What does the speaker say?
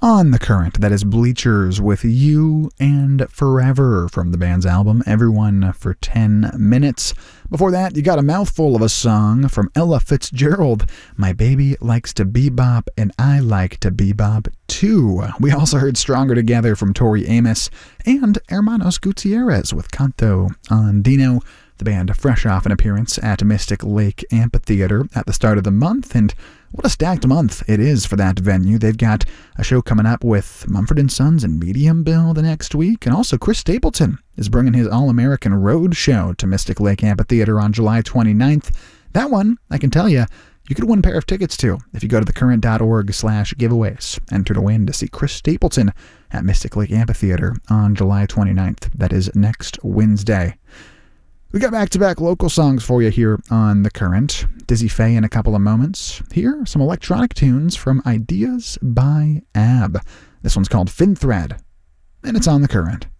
On the Current, that is Bleachers with You and Forever from the band's album Everyone for 10 Minutes. Before that, you got a mouthful of a song from Ella Fitzgerald, My Baby Likes to Bebop and I Like to Bebop Too. We also heard Stronger Together from Tori Amos and Hermanos Gutierrez with Canto Andino. The band fresh off an appearance at Mystic Lake Amphitheater at the start of the month, and what a stacked month it is for that venue. They've got a show coming up with Mumford & Sons and Medium Bill the next week, and also Chris Stapleton is bringing his All-American Road show to Mystic Lake Amphitheater on July 29th. That one, I can tell you, you could win a pair of tickets to if you go to thecurrent.org/giveaways. Enter to win to see Chris Stapleton at Mystic Lake Amphitheater on July 29th. That is next Wednesday. We got back-to-back local songs for you here on The Current. Dizzy Faye in a couple of moments. Here are some electronic tunes from Ideas by Ab. This one's called Fin Thread, and it's on The Current.